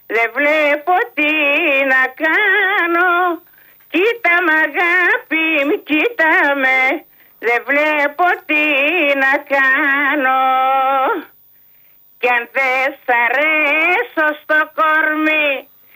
δεν βλέπω τι να κάνω. Κοίτα μ' αγάπη μου, κοίτα με, δεν βλέπω τι να κάνω. Κι αν δεν σ' αρέσω